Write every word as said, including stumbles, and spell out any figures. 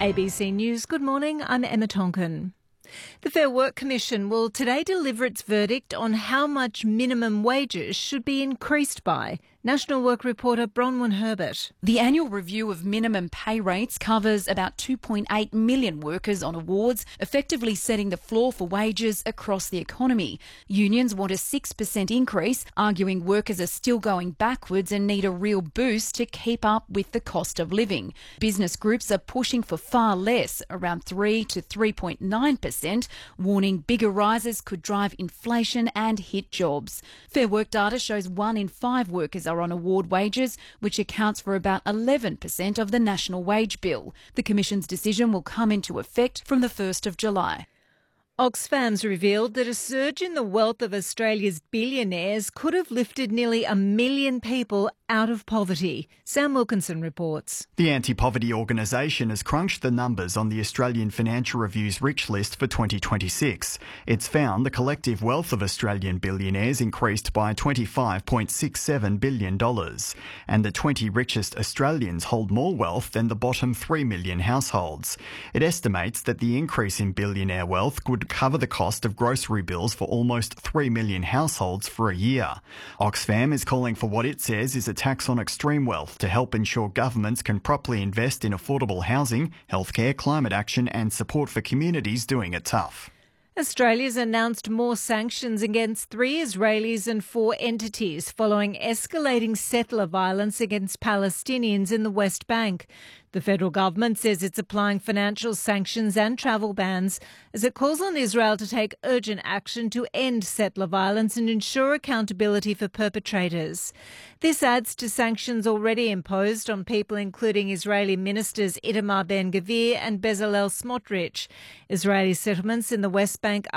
A B C News, good morning, I'm Emma Tonkin. The Fair Work Commission will today deliver its verdict on how much minimum wages should be increased by. National Work reporter Bronwyn Herbert. The annual review of minimum pay rates covers about two point eight million workers on awards, effectively setting the floor for wages across the economy. Unions want a six percent increase, arguing workers are still going backwards and need a real boost to keep up with the cost of living. Business groups are pushing for far less, around three to three point nine percent, warning bigger rises could drive inflation and hit jobs. Fair Work data shows one in five workers are on award wages, which accounts for about eleven percent of the national wage bill. The Commission's decision will come into effect from the first of July. Oxfam's revealed that a surge in the wealth of Australia's billionaires could have lifted nearly a million people out of poverty. Sam Wilkinson reports. The anti-poverty organisation has crunched the numbers on the Australian Financial Review's Rich List for twenty twenty-six. It's found the collective wealth of Australian billionaires increased by twenty-five point six seven billion dollars, and the twenty richest Australians hold more wealth than the bottom three million households. It estimates that the increase in billionaire wealth could cover the cost of grocery bills for almost three million households for a year. Oxfam is calling for what it says is a tax on extreme wealth to help ensure governments can properly invest in affordable housing, healthcare, climate action and support for communities doing it tough. Australia's announced more sanctions against three Israelis and four entities following escalating settler violence against Palestinians in the West Bank. The federal government says it's applying financial sanctions and travel bans as it calls on Israel to take urgent action to end settler violence and ensure accountability for perpetrators. This adds to sanctions already imposed on people including Israeli ministers Itamar Ben-Gvir and Bezalel Smotrich. Israeli settlements in the West Bank